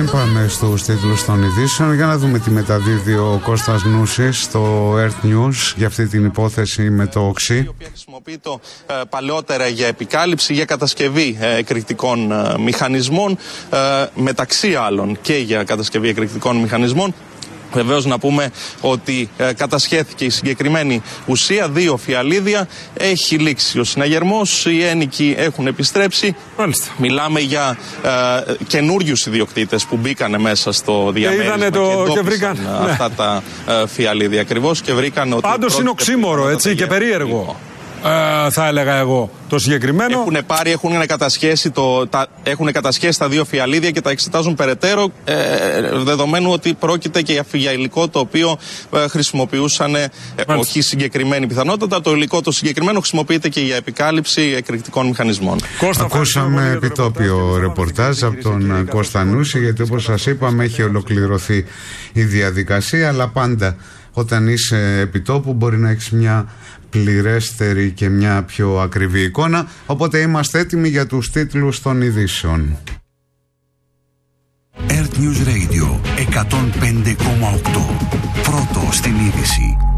Πριν πάμε στους τίτλους των ειδήσεων, για να δούμε τι μεταδίδει ο Κώστας Νούσης στο Earth News για αυτή την υπόθεση με το οξύ. Η οποία χρησιμοποιείται παλαιότερα για επικάλυψη, για κατασκευή εκρηκτικών μηχανισμών, μεταξύ άλλων και για κατασκευή εκρηκτικών μηχανισμών. Βεβαίως να πούμε ότι κατασχέθηκε η συγκεκριμένη ουσία, 2 φιαλίδια, έχει λήξει ο συναγερμός, οι ένοικοι έχουν επιστρέψει. Μάλιστα. Μιλάμε για καινούριους ιδιοκτήτες που μπήκανε μέσα στο διαμέρισμα και βρήκαν αυτά τα φιαλίδια ακριβώς και βρήκαν ότι... Πάντως είναι οξύμορο, έτσι, και περίεργο. Θα έλεγα εγώ το συγκεκριμένο. Έχουν κατασχέσει τα 2 φιαλίδια και τα εξετάζουν περαιτέρω, δεδομένου ότι πρόκειται και για υλικό το οποίο χρησιμοποιούσαν, όχι συγκεκριμένη πιθανότητα, το υλικό το συγκεκριμένο χρησιμοποιείται και για επικάλυψη εκρηκτικών μηχανισμών. Ακούσαμε επιτόπιο ρεπορτάζ από τον Κώστα Νούση, γιατί όπως σας είπαμε έχει ολοκληρωθεί η διαδικασία, αλλά πάντα όταν είσαι επιτόπου μπορεί να έχεις μια πληρέστερη και μια πιο ακριβή εικόνα, οπότε είμαστε έτοιμοι για τους τίτλους των ειδήσεων. Earth News Radio 105,8. Πρώτο στην είδηση.